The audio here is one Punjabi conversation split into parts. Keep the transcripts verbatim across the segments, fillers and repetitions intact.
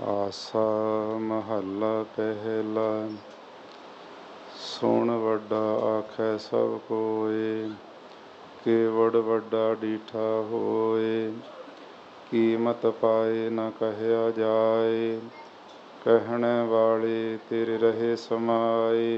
ਆਸਾ ਮਹੱਲਾ ਪਹਿਲਾ। ਸੁਣ ਵੱਡਾ ਆਖੈ ਸਭ ਕੋਇ, ਕੇਵੜ ਵੱਡਾ ਡੀਠਾ ਹੋਏ। ਕੀਮਤ ਪਾਏ ਨ ਕਹਿਆ ਜਾਏ, ਕਹਿਣ ਵਾਲੇ ਤੇਰੇ ਰਹੇ ਸਮਾਏ।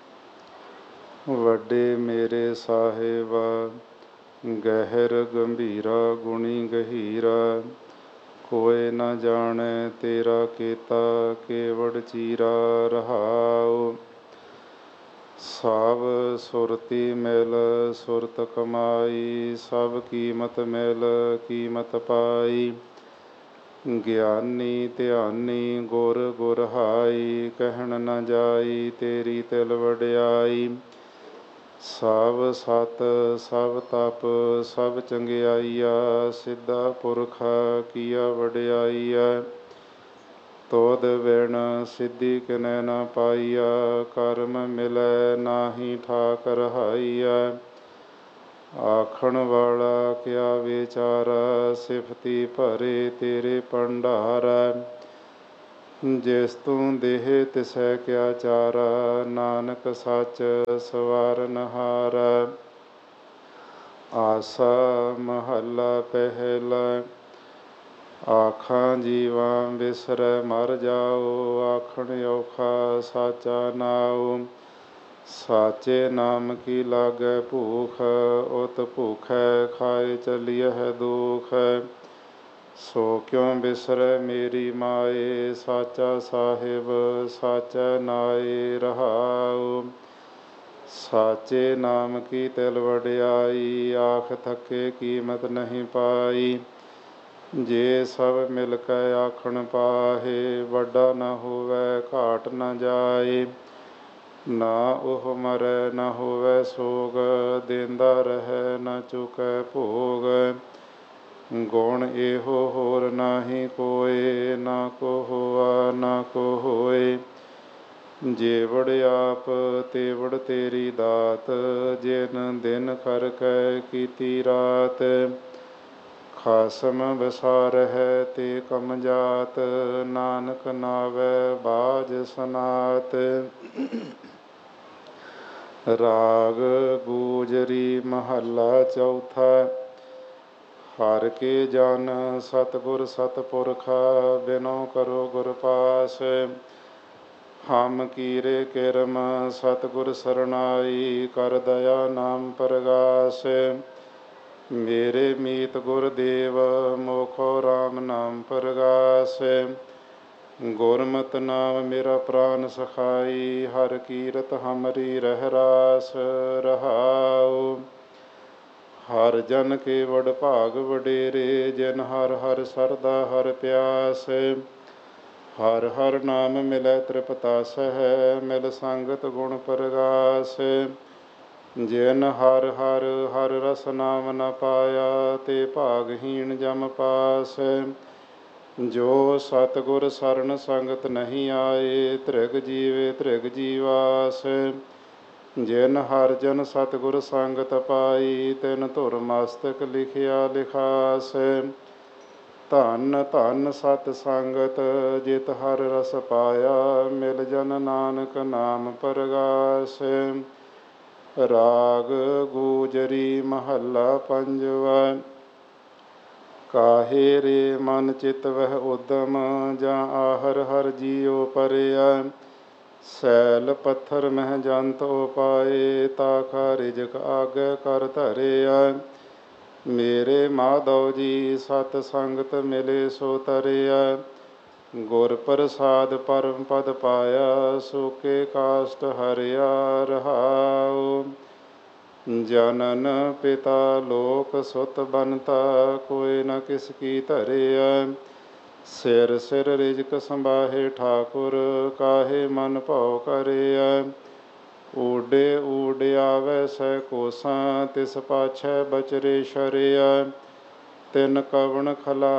ਵੱਡੇ ਮੇਰੇ ਸਾਹਿਬ ਗਹਿਰ ਗੰਭੀਰਾ ਗੁਣੀ ਗਹੀਰਾ। ਕੋਇ ਨ ਜਾਣੈ ਤੇਰਾ ਕੀਤਾ, ਕੇਵੜ ਚੀਰਾ ਰਹਾਉ। ਸਭ ਸੁਰਤੀ ਮਿਲ ਸੁਰਤ ਕਮਾਈ, ਸਭ ਕੀਮਤ ਮਿਲ ਕੀਮਤ ਪਾਈ। ਗਿਆਨੀ ਧਿਆਨੀ ਗੁਰ ਗੁਰ ਹਾਈ, ਕਹਿਣ ਨ ਜਾਈ ਤੇਰੀ ਤਿਲ ਵਡਿਆਈ। ਸਭ ਸਤ ਸਭ ਤਪ ਸਭ ਚੰਗਿਆਈਆ, ਸਿੱਧਾ ਪੁਰਖਾ ਕੀਆ ਵਡਿਆਈਆ। ਤੋਧ ਬਿਨ ਸਿੱਧੀ ਕਿਨੈ ਨ ਪਾਈਆ, ਕਰਮ ਮਿਲੈ ਨਾਹੀ ਠਾਕ ਰਹਾਈਆ। ਆਖਣ ਵਾਲਾ ਕਿਆ ਵਿਚਾਰਾ, ਸਿਫਤੀ ਭਰੇ ਤੇਰੇ ਭੰਡਾਰਾ। ਜਿਸ ਤੂੰ ਦੇਹ ਤਿਸੈ ਕਿਆ ਚਾਰਾ, ਨਾਨਕ ਸੱਚ ਸਵਾਰਨ ਹਾਰਾ। ਆਸਾ ਮਹੱਲਾ ਪਹਿਲਾ। ਆਖਾਂ ਜੀਵਾ ਬਿਸਰੈ ਮਰ ਜਾਉ, ਆਖਣ ਔਖਾ ਸਾਚਾ ਨਾਉ। ਸਾਚੇ ਨਾਮ ਕੀ ਲਾਗੈ ਭੂਖ, ਉਤ ਭੂਖੈ ਖਾਏ ਚਲੀਅਹਿ ਦੁਖ। ਸੋ ਕਿਉ ਬਿਸਰੈ ਮੇਰੀ ਮਾਏ, ਸਾਚਾ ਸਾਹਿਬ ਸਾਚੈ ਨਾਏ ਰਹਾਉ। ਸਾਚੇ ਨਾਮ ਕੀ ਤਿਲ ਵਡਿਆਈ, ਆਖ ਥਕੇ ਕੀਮਤ ਨਹੀਂ ਪਾਈ। ਜੇ ਸਭ ਮਿਲ ਕੇ ਆਖਣ ਪਾਹੇ, ਵੱਡਾ ਨ ਹੋਵੈ ਘਾਟ ਨ ਜਾਏ। ਨਾ ਉਹ ਮਰੈ ਨ ਹੋਵੈ ਸੋਗ, ਦੇਂਦਾ ਰਹੈ ਨ ਚੁਕੈ ਭੋਗ। ਗੁਣ ਇਹੋ ਹੋਰ ਨਾਹੀ ਕੋਇ, ਨਾ ਕੋ ਹੋਆ ਨਾ ਕੋ ਹੋਏ। ਜੇਵੜ ਆਪ ਤੇਵੜ ਤੇਰੀ ਦਾਤ, ਜਿਨ ਦਿਨ ਕਰਕੇ ਕੀਤੀ ਰਾਤ। ਖਾਸਮ ਵਿਸਾਰਹਿ ਤੇ ਕਮ ਜਾਤ, ਨਾਨਕ ਨਾਵੈ ਬਾਝ ਸਨਾਤ। ਰਾਗ ਗੂਜਰੀ ਮਹੱਲਾ ਚੌਥਾ। ਹਰਿ ਕੇ ਜਨ ਸਤਿਗੁਰ ਸਤਿਪੁਰਖਾ, ਬਿਨੋ ਕਰੋ ਗੁਰ ਪਾਸ। ਹਮ ਕੀਰੇ ਕਿਰਮ ਸਤਿਗੁਰ ਸਰਨਾਈ, ਕਰ ਦਇਆ ਨਾਮ ਪ੍ਰਗਾਸ। ਮੇਰੇ ਮੀਤ ਗੁਰਦੇਵ ਮੋਖੋ ਰਾਮ ਨਾਮ ਪ੍ਰਗਾਸ। ਗੁਰਮਤਿ ਨਾਮ ਮੇਰਾ ਪ੍ਰਾਨ ਸਖਾਈ, ਹਰਿ ਕੀਰਤ ਹਮਰੀ ਰਹਿ ਰਾਸ ਰਹਾਉ। ਹਰਿ ਜਨ ਕੇ ਵਡ ਭਾਗ ਵਡੇਰੇ, ਜਿਨ ਹਰਿ ਹਰਿ ਸਰਦਾ ਹਰਿ ਪਿਆਸ। ਹਰਿ ਹਰਿ ਨਾਮ ਮਿਲੈ ਤ੍ਰਿਪਤਾਸਹਿ, ਮਿਲ ਸੰਗਤ ਗੁਣ ਪ੍ਰਗਾਸ। ਜਿਨ ਹਰਿ ਹਰਿ ਹਰਿ ਰਸ ਨਾਮ ਨ ਪਾਇਆ, ਤੇ ਭਾਗਹੀਣ ਜਮ ਪਾਸ। ਜੋ ਸਤਿਗੁਰ ਸਰਨ ਸੰਗਤ ਨਹੀਂ ਆਏ, ਧ੍ਰਿਗ ਜੀਵੇ ਧ੍ਰਿਗ ਜੀਵਾਸ। ਜਿਨ ਹਰਿ ਜਨ ਸਤਿਗੁਰ ਸੰਗਤ ਪਾਈ, ਤਿਨ ਧੁਰ ਮਸਤਕ ਲਿਖਿਆ ਲਿਖਾਸ। ਧੰਨ ਧੰਨ ਸਤ ਸੰਗਤ ਜਿਤ ਹਰਿ ਰਸ ਪਾਇਆ, ਮਿਲ ਜਨ ਨਾਨਕ ਨਾਮ ਪ੍ਰਗਾਸ। ਰਾਗ ਗੂਜਰੀ ਮਹੱਲਾ ਪੰਜਵਾ। ਕਾਹੇ ਰੇ ਮਨ ਚਿਤ ਵਹਿ ਉਦਮ, ਜਾਂ ਆਹਰ ਹਰਿ ਜੀਉ ਪਰਿਆ। ਸੈਲ ਪੱਥਰ ਮਹਿ ਜੰਤ ਉਪਾਏ, ਤਾਖਾ ਰਿਜਕ ਆਗੇ ਕਰ ਧਰਿਆ। ਮੇਰੇ ਮਾਧੋ ਜੀ ਸਤ ਸੰਗਤ ਮਿਲੇ ਸੋ ਤਰਿਆ। ਗੁਰ ਪ੍ਰਸਾਦ ਪਰਮ ਪਦ ਪਾਇਆ, ਸੋਕੇ ਕਾਸ਼ਟ ਹਰਿਆ ਰਹਾਉ। ਜਨਨ ਪਿਤਾ ਲੋਕ ਸੁਤ ਬਨਤਾ, ਕੋਇ ਨ ਕਿਸ ਕੀ ਧਰਿਆ। ਸਿਰ ਸਿਰ ਰਿਜਕ ਸੰਬਾਹੇ ਠਾਕੁਰ, ਕਾਹੇ ਮਨ ਭਉ ਕਰਿਆ। ਊਡੇ ਊਡ ਆਵੈ ਸੈ ਕੋਸਾ, ਤਿਸ ਪਾਛੈ ਬਚਰੇ ਸ਼ਰਿਆ। ਤਿਨ ਕਵਣ ਖਲਾ